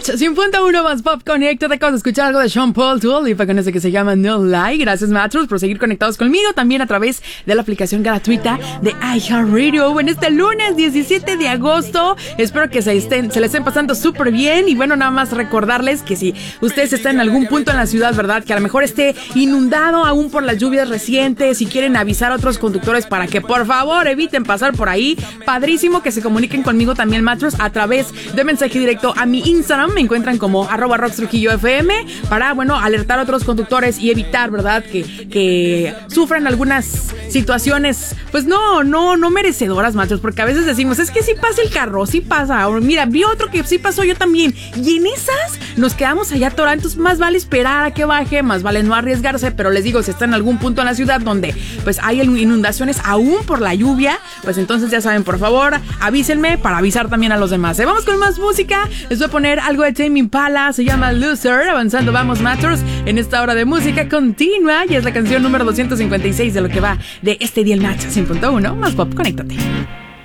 Match 100.1 más Pop Connected. Acabas de escuchar algo de Sean Paul Tool y fue con ese que se llama No Lie. Gracias, Matros, por seguir conectados conmigo también a través de la aplicación gratuita de iHeartRadio. En este lunes 17 de agosto, espero que se le estén pasando súper bien. Y bueno, nada más recordarles que si ustedes están en algún punto en la ciudad, ¿verdad? Que a lo mejor esté inundado aún por las lluvias recientes y quieren avisar a otros conductores para que por favor eviten pasar por ahí, padrísimo que se comuniquen conmigo también, Matros, a través de mensaje directo a mi Instagram. Me encuentran como @RoxTrujilloFM para, bueno, alertar a otros conductores y evitar, ¿verdad? Que sufran algunas situaciones, pues no merecedoras, Matros, porque a veces decimos, es que sí pasa el carro, sí pasa. O mira, vi otro que sí pasó, yo también. Y en esas nos quedamos allá atorados. Entonces más vale esperar a que baje, más vale no arriesgarse. Pero les digo, si está en algún punto en la ciudad donde pues hay inundaciones aún por la lluvia, pues entonces ya saben, por favor, avísenme para avisar también a los demás. Vamos con más música. Les voy a poner algo de Tame Impala, se llama Loser. Avanzando vamos, Matros, en esta hora de música continua, y es la canción número 256 de lo que va de este día el Match 100.1 más Pop. Conéctate.